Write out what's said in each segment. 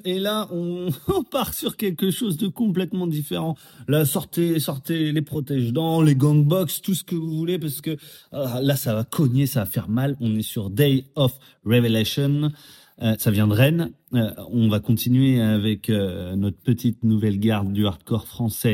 Et là, on part sur quelque chose de complètement différent. Là, sortez les protège-dents, les gangbox, tout ce que vous voulez, parce que là, ça va cogner, ça va faire mal. On est sur Day of Revelation. Ça vient de Rennes. On va continuer avec notre petite nouvelle garde du hardcore français.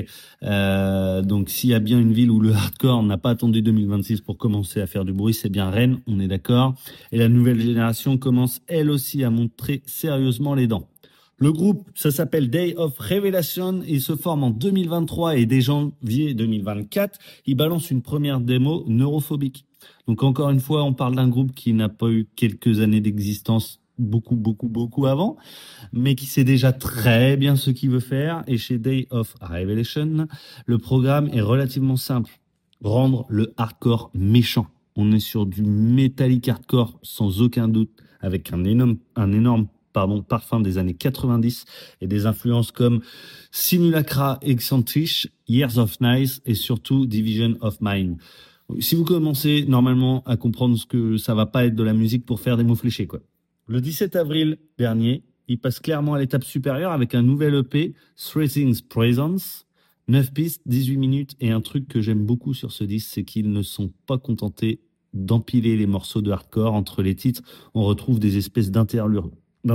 Donc, s'il y a bien une ville où le hardcore n'a pas attendu 2026 pour commencer à faire du bruit, c'est bien Rennes, on est d'accord. Et la nouvelle génération commence elle aussi à montrer sérieusement les dents. Le groupe, ça s'appelle Day of Revelation. Il se forme en 2023 et dès janvier 2024, il balance une première démo Neurophobique. Donc encore une fois, on parle d'un groupe qui n'a pas eu quelques années d'existence beaucoup avant, mais qui sait déjà très bien ce qu'il veut faire. Et chez Day of Revelation, le programme est relativement simple. Rendre le hardcore méchant. On est sur du metallic hardcore sans aucun doute, avec un énorme parfum des années 90 et des influences comme Simulacra Eccentric, Years of Nice et surtout Division of Mine. Si vous commencez normalement à comprendre ce que ça va pas être de la musique pour faire des mots fléchés, quoi. Le 17 avril dernier, il passe clairement à l'étape supérieure avec un nouvel EP, Three Things Presence, 9 pistes, 18 minutes, et un truc que j'aime beaucoup sur ce disque, c'est qu'ils ne sont pas contentés d'empiler les morceaux de hardcore. Entre les titres, on retrouve des espèces d'interludes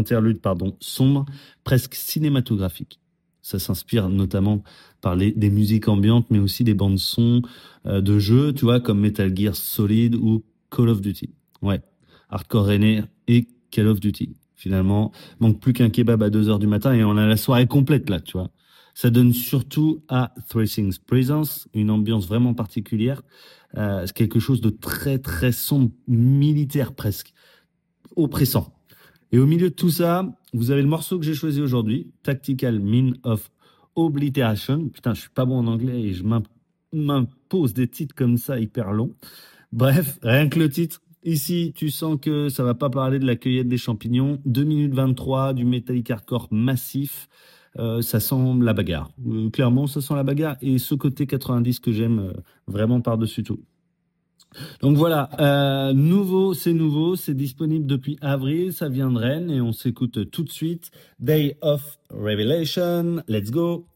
sombres, presque cinématographiques. Ça s'inspire notamment par des musiques ambiantes, mais aussi des bandes son de jeux, tu vois, comme Metal Gear Solid ou Call of Duty. Ouais, hardcore René et Call of Duty. Finalement, manque plus qu'un kebab à 2h du matin et on a la soirée complète là, tu vois. Ça donne surtout à Three Things Presence une ambiance vraiment particulière. C'est quelque chose de très très sombre, militaire presque, oppressant. Et au milieu de tout ça, vous avez le morceau que j'ai choisi aujourd'hui, Tactical Mean of Obliteration. Putain, je suis pas bon en anglais et je m'impose des titres comme ça hyper longs. Bref, rien que le titre. Ici, tu sens que ça va pas parler de la cueillette des champignons. 2 minutes 23, du metallic hardcore massif. Ça sent la bagarre. Clairement, ça sent la bagarre. Et ce côté 90 que j'aime vraiment par-dessus tout. Donc voilà, nouveau, c'est disponible depuis avril, ça vient de Rennes et on s'écoute tout de suite. Day of Revelation, let's go!